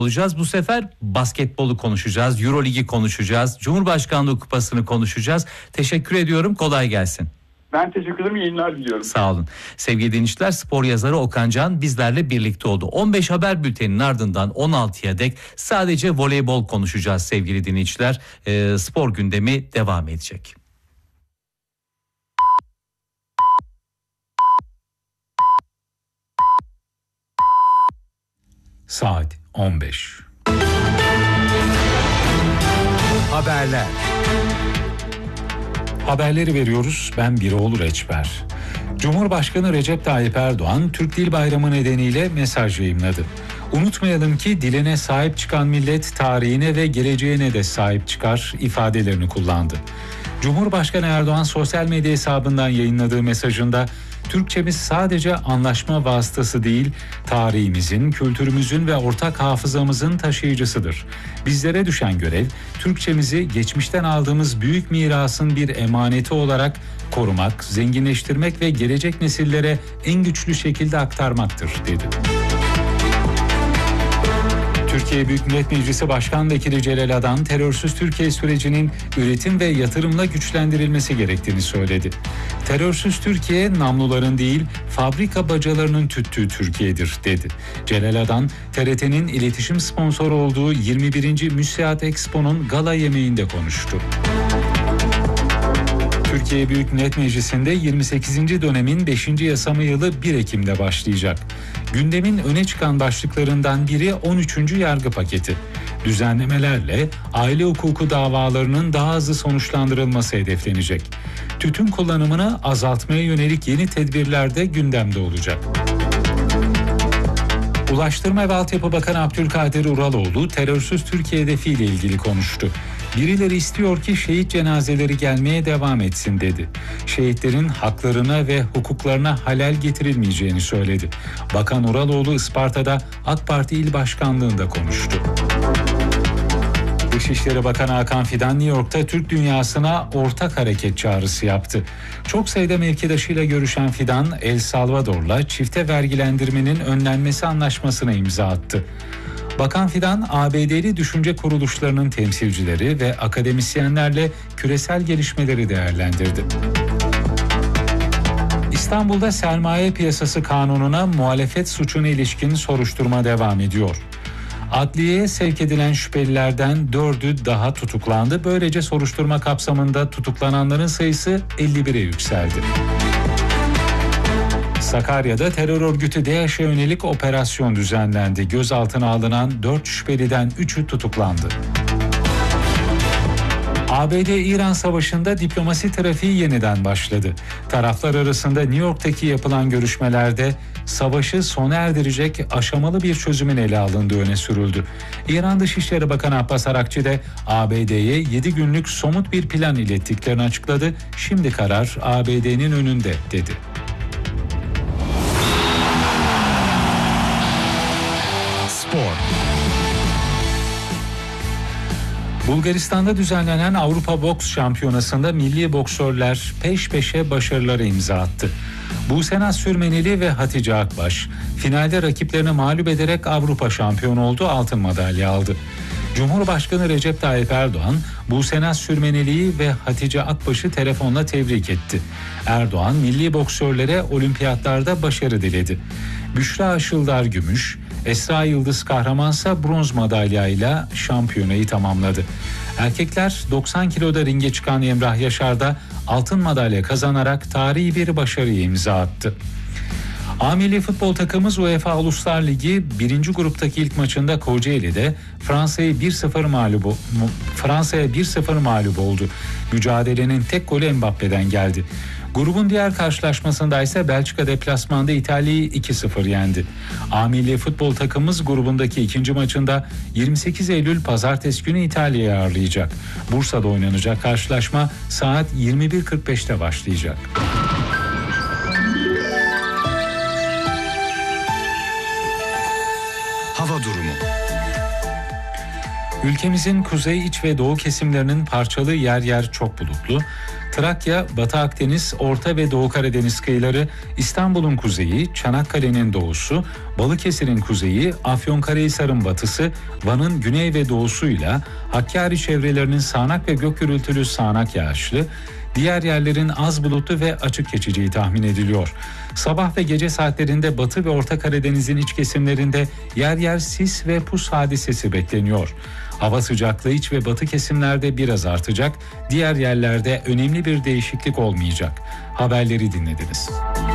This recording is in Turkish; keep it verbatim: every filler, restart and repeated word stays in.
olacağız. Bu sefer basketbolu konuşacağız, Euroligi konuşacağız, Cumhurbaşkanlığı Kupası'nı konuşacağız. Teşekkür ediyorum, kolay gelsin. Ben teşekkür ederim, iyi yayınlar diliyorum. Sağ olun. Sevgili dinleyiciler, spor yazarı Okan Can bizlerle birlikte oldu. on beş haber bülteninin ardından on altıya dek sadece voleybol konuşacağız sevgili dinleyiciler. E, spor gündemi devam edecek. Saat on beş. Haberler. Haberleri veriyoruz. Ben Biroğlu Reçber. Cumhurbaşkanı Recep Tayyip Erdoğan Türk Dil Bayramı nedeniyle mesaj yayımladı. Unutmayalım ki diline sahip çıkan millet tarihine ve geleceğine de sahip çıkar ifadelerini kullandı. Cumhurbaşkanı Erdoğan sosyal medya hesabından yayınladığı mesajında Türkçemiz sadece anlaşma vasıtası değil, tarihimizin, kültürümüzün ve ortak hafızamızın taşıyıcısıdır. Bizlere düşen görev, Türkçemizi geçmişten aldığımız büyük mirasın bir emaneti olarak korumak, zenginleştirmek ve gelecek nesillere en güçlü şekilde aktarmaktır, dedi. Türkiye Büyük Millet Meclisi Başkan Vekili Celal Adan, terörsüz Türkiye sürecinin üretim ve yatırımla güçlendirilmesi gerektiğini söyledi. Terörsüz Türkiye, namluların değil, fabrika bacalarının tüttüğü Türkiye'dir, dedi. Celal Adan, T R T'nin iletişim sponsoru olduğu yirmi birinci Müsiat Expo'nun gala yemeğinde konuştu. Türkiye Büyük Millet Meclisi'nde yirmi sekizinci dönemin beşinci yasama yılı bir Ekim'de başlayacak. Gündemin öne çıkan başlıklarından biri on üçüncü yargı paketi. Düzenlemelerle aile hukuku davalarının daha hızlı sonuçlandırılması hedeflenecek. Tütün kullanımını azaltmaya yönelik yeni tedbirler de gündemde olacak. Ulaştırma ve Altyapı Bakanı Abdülkadir Uraloğlu terörsüz Türkiye hedefiyle ilgili konuştu. Birileri istiyor ki şehit cenazeleri gelmeye devam etsin, dedi. Şehitlerin haklarına ve hukuklarına halel getirilmeyeceğini söyledi. Bakan Uraloğlu Isparta'da AK Parti İl Başkanlığı'nda konuştu. Dışişleri Bakanı Hakan Fidan New York'ta Türk dünyasına ortak hareket çağrısı yaptı. Çok sayıda mevkidaşıyla görüşen Fidan, El Salvador'la çifte vergilendirmenin önlenmesi anlaşmasına imza attı. Bakan Fidan, A B D'li düşünce kuruluşlarının temsilcileri ve akademisyenlerle küresel gelişmeleri değerlendirdi. İstanbul'da sermaye piyasası kanununa muhalefet suçuna ilişkin soruşturma devam ediyor. Adliyeye sevk edilen şüphelilerden dördü daha tutuklandı. Böylece soruşturma kapsamında tutuklananların sayısı elli bire yükseldi. Sakarya'da terör örgütü DAEŞ'e yönelik operasyon düzenlendi. Gözaltına alınan dört şüpheliden üçü tutuklandı. A B D-İran savaşında diplomasi trafiği yeniden başladı. Taraflar arasında New York'taki yapılan görüşmelerde savaşı sona erdirecek aşamalı bir çözümün ele alındığı öne sürüldü. İran Dışişleri Bakanı Abbas Arakçı da A B D'ye yedi günlük somut bir plan ilettiklerini açıkladı. Şimdi karar A B D'nin önünde, dedi. Spor. Bulgaristan'da düzenlenen Avrupa Boks Şampiyonası'nda milli boksörler peş peşe başarılara imza attı. Buse Naz Sürmeneli ve Hatice Akbaş finalde rakiplerini mağlup ederek Avrupa şampiyonu oldu, altın madalya aldı. Cumhurbaşkanı Recep Tayyip Erdoğan, Buse Naz Sürmeneli'yi ve Hatice Akbaş'ı telefonla tebrik etti. Erdoğan, milli boksörlere olimpiyatlarda başarı diledi. Büşra Aşıldar gümüş, Esra Yıldız Kahramansa bronz madalyayla şampiyonayı tamamladı. Erkekler doksan kiloda ringe çıkan Emrah Yaşar da altın madalya kazanarak tarihi bir başarıya imza attı. A milli futbol takımımız UEFA Uluslar Ligi birinci gruptaki ilk maçında Kocaeli'de Fransa'yı bir sıfır mağlup Fransa'ya bir sıfır mağlup oldu. Mücadelenin tek golü Mbappe'den geldi. Grubun diğer karşılaşmasında ise Belçika deplasmanda İtalya'yı iki sıfır yendi. A milli futbol takımımız grubundaki ikinci maçında yirmi sekiz Eylül Pazartesi günü İtalya'yı ağırlayacak. Bursa'da oynanacak karşılaşma saat yirmi bir kırk beşte başlayacak. Hava durumu. Ülkemizin kuzey, iç ve doğu kesimlerinin parçalı yer yer çok bulutlu. Trakya, Batı Akdeniz, Orta ve Doğu Karadeniz kıyıları, İstanbul'un kuzeyi, Çanakkale'nin doğusu, Balıkesir'in kuzeyi, Afyonkarahisar'ın batısı, Van'ın güney ve doğusuyla Hakkari çevrelerinin sağanak ve gök gürültülü sağanak yağışlı, diğer yerlerin az bulutlu ve açık geçeceği tahmin ediliyor. Sabah ve gece saatlerinde Batı ve Orta Karadeniz'in iç kesimlerinde yer yer sis ve pus hadisesi bekleniyor. Hava sıcaklığı iç ve batı kesimlerde biraz artacak, diğer yerlerde önemli bir değişiklik olmayacak. Haberleri dinlediniz.